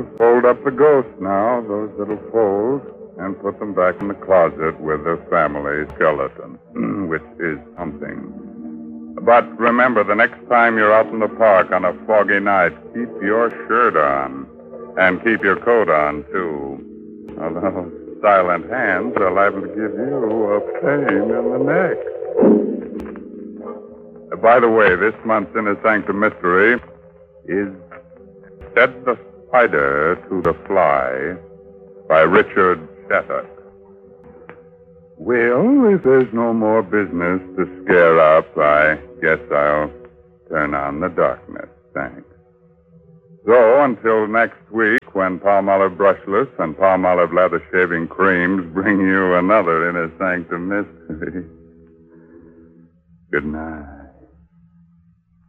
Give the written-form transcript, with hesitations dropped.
Fold up the ghosts now, those little folds, and put them back in the closet with the family skeleton, which is something. But remember, the next time you're out in the park on a foggy night, keep your shirt on. And keep your coat on, too. Although silent hands are liable to give you a pain in the neck. By the way, this month's Inner Sanctum Mystery is Said the Spider to the Fly by Richard Shattuck. Well, if there's no more business to scare up, I guess I'll turn on the darkness. Thanks. So, until next week, when Palmolive Brushless and Palmolive Leather Shaving Creams bring you another Inner Sanctum Mystery. Good night.